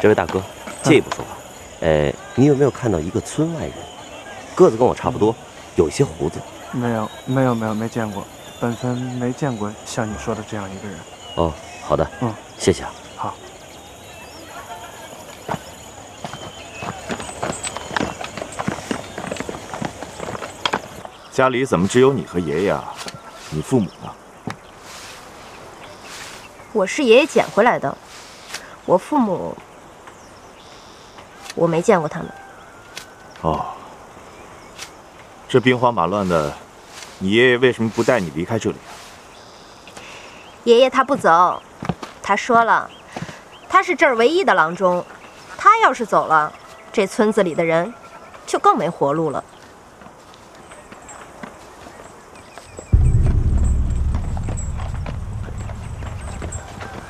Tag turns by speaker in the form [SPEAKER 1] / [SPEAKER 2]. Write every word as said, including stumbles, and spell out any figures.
[SPEAKER 1] 这位大哥，借一步说话，嗯、呃，你有没有看到一个村外人，个子跟我差不多，有一些胡子？
[SPEAKER 2] 没有，没有，没有，没见过。本村没见过像你说的这样一个人。
[SPEAKER 1] 哦，好的，
[SPEAKER 2] 嗯，
[SPEAKER 1] 谢谢啊。
[SPEAKER 2] 好。
[SPEAKER 3] 家里怎么只有你和爷爷啊？你父母呢？
[SPEAKER 4] 我是爷爷捡回来的，我父母我没见过他们。
[SPEAKER 3] 哦，这兵荒马乱的，你爷爷为什么不带你离开这里啊？
[SPEAKER 4] 爷爷他不走，他说了，他是这儿唯一的郎中，他要是走了，这村子里的人就更没活路了。